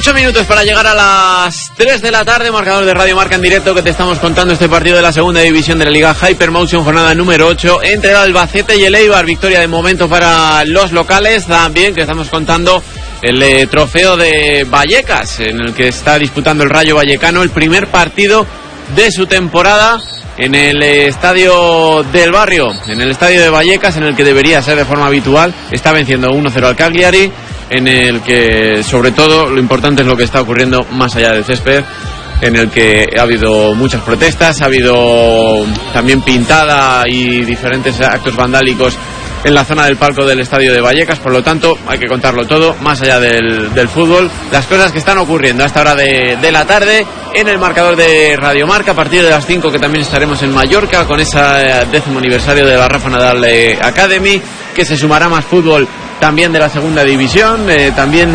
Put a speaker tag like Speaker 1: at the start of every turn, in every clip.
Speaker 1: 8 minutos para llegar a las 3 de la tarde, marcador de Radio Marca en directo que te estamos contando este partido de la segunda división de la Liga Hypermotion, jornada número 8 entre el Albacete y el Eibar, victoria de momento para los locales. También que estamos contando el trofeo de Vallecas, en el que está disputando el Rayo Vallecano el primer partido de su temporada en el estadio del barrio, en el estadio de Vallecas, en el que debería ser de forma habitual. Está venciendo 1-0 al Cagliari, en el que sobre todo lo importante es lo que está ocurriendo más allá del césped, en el que ha habido muchas protestas, ha habido también pintada y diferentes actos vandálicos en la zona del palco del estadio de Vallecas. Por lo tanto, hay que contarlo todo, más allá del fútbol, las cosas que están ocurriendo a esta hora de la tarde en el marcador de Radio Marca. A partir de las 5 que también estaremos en Mallorca con ese 10º aniversario de la Rafa Nadal Academy, que se sumará más fútbol también de la segunda división, también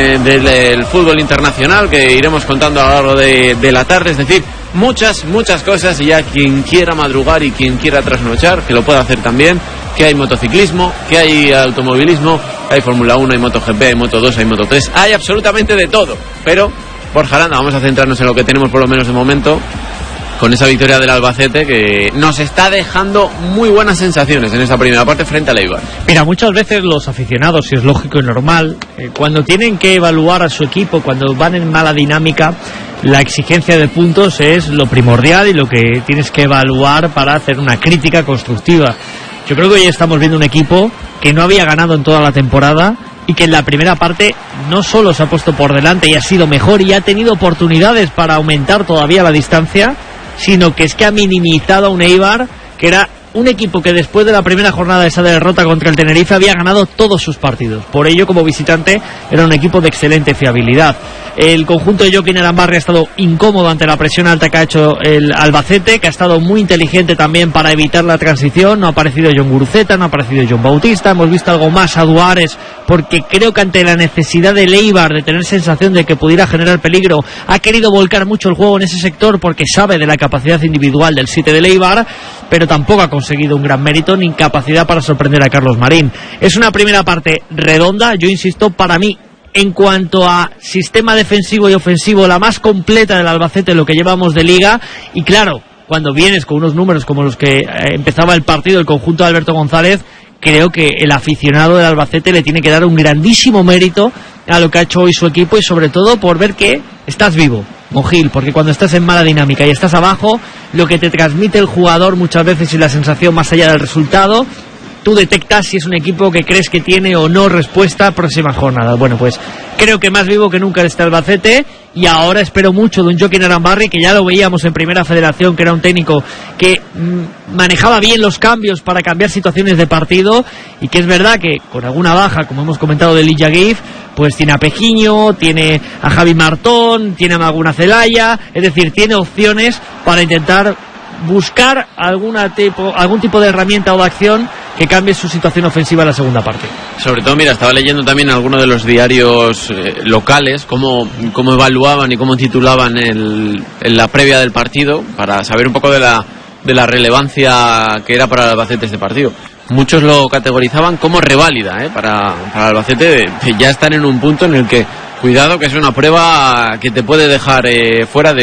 Speaker 1: del fútbol internacional, que iremos contando a lo largo de la tarde. Es decir, muchas cosas, y ya quien quiera madrugar y quien quiera trasnochar, que lo pueda hacer también, que hay motociclismo, que hay automovilismo, hay Fórmula 1, hay MotoGP, hay Moto2, hay Moto3, hay absolutamente de todo. Pero, Borja Aranda, vamos a centrarnos en lo que tenemos por lo menos de momento, con esa victoria del Albacete que nos está dejando muy buenas sensaciones en esta primera parte frente al Eibar.
Speaker 2: Mira, muchas veces los aficionados, y es lógico y normal, cuando tienen que evaluar a su equipo, cuando van en mala dinámica, la exigencia de puntos es lo primordial y lo que tienes que evaluar para hacer una crítica constructiva. Yo creo que hoy estamos viendo un equipo que no había ganado en toda la temporada y que en la primera parte no solo se ha puesto por delante y ha sido mejor y ha tenido oportunidades para aumentar todavía la distancia, sino que es que ha minimizado a un Eibar que era un equipo que después de la primera jornada de esa derrota contra el Tenerife había ganado todos sus partidos. Por ello, como visitante, era un equipo de excelente fiabilidad. El conjunto de Joaquín Arambarri ha estado incómodo ante la presión alta que ha hecho el Albacete, que ha estado muy inteligente también para evitar la transición. No ha aparecido John Guruceta, no ha aparecido John Bautista. Hemos visto algo más a Duárez, porque creo que ante la necesidad del Eibar de tener sensación de que pudiera generar peligro, ha querido volcar mucho el juego en ese sector porque sabe de la capacidad individual del 7 del Eibar, pero tampoco ha conseguido un gran mérito ni capacidad para sorprender a Carlos Marín. Es una primera parte redonda, yo insisto, para mí, en cuanto a sistema defensivo y ofensivo, la más completa del Albacete en lo que llevamos de liga. Y claro, cuando vienes con unos números como los que empezaba el partido, el conjunto de Alberto González, creo que el aficionado del Albacete le tiene que dar un grandísimo mérito a lo que ha hecho hoy su equipo, y sobre todo por ver que estás vivo, Mojil, porque cuando estás en mala dinámica y estás abajo, lo que te transmite el jugador muchas veces y la sensación más allá del resultado, tú detectas si es un equipo que crees que tiene o no respuesta a próximas jornadas. Bueno, pues creo que más vivo que nunca este Albacete, y ahora espero mucho de un Joaquín Arambarri, que ya lo veíamos en Primera Federación, que era un técnico que manejaba bien los cambios para cambiar situaciones de partido, y que es verdad que con alguna baja, como hemos comentado, de Lilla Gif, pues tiene a Pejiño, tiene a Javi Martón, tiene a Maguna Zelaya, es decir, tiene opciones para intentar buscar algún tipo de herramienta o de acción que cambie su situación ofensiva en la segunda parte.
Speaker 1: Sobre todo, mira, estaba leyendo también en algunos de los diarios locales cómo evaluaban y cómo titulaban en la previa del partido, para saber un poco de la relevancia que era para el Albacete este partido. Muchos lo categorizaban como reválida para el Albacete, que ya están en un punto en el que, cuidado, que es una prueba que te puede dejar fuera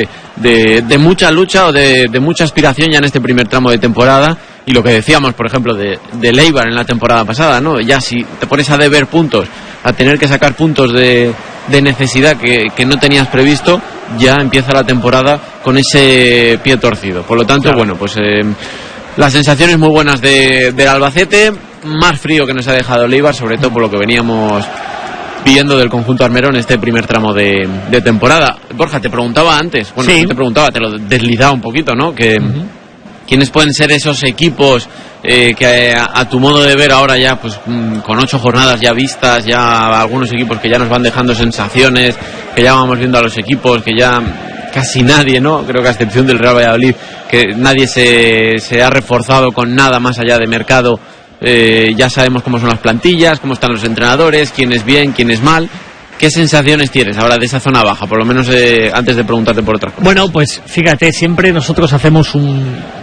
Speaker 1: de mucha lucha o de mucha aspiración ya en este primer tramo de temporada. Y lo que decíamos, por ejemplo, de Eibar en la temporada pasada, ¿no? Ya si te pones a deber puntos, a tener que sacar puntos de necesidad que no tenías previsto, ya empieza la temporada con ese pie torcido. Por lo tanto, claro, bueno, pues las sensaciones muy buenas del Albacete, más frío que nos ha dejado el Eibar, sobre todo por lo que veníamos viendo del conjunto armero en este primer tramo de temporada. Borja, te preguntaba antes, bueno, sí, te lo deslizaba un poquito, ¿no? Que ¿quiénes pueden ser esos equipos que a tu modo de ver ahora ya, pues con 8 jornadas ya vistas, ya algunos equipos que ya nos van dejando sensaciones, que ya vamos viendo a los equipos que ya casi nadie, ¿no? Creo que a excepción del Real Valladolid, que nadie se ha reforzado con nada más allá de mercado. Ya sabemos cómo son las plantillas, cómo están los entrenadores, quién es bien, quién es mal. ¿Qué sensaciones tienes ahora de esa zona baja? Por lo menos antes de preguntarte por otra cosa.
Speaker 2: Bueno, pues fíjate, siempre nosotros hacemos